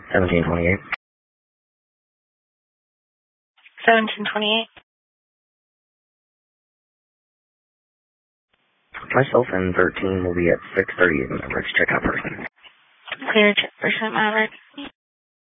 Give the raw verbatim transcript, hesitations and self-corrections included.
seventeen twenty-eight. seventeen twenty-eight. Myself and thirteen will be at six thirty-eight. Remember, it's checkout person. Clear check person, Maverick.